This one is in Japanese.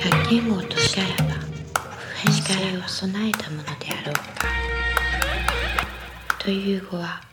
百言語としからば普遍性を備えたものであろうかという語は